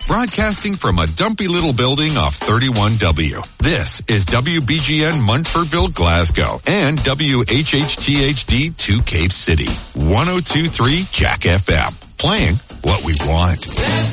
broadcasting from a dumpy little building off 31W. This is WBGN Munfordville, Glasgow, and WHHTHD 2 Cave City. 102.3 Jack FM. Playing what we want.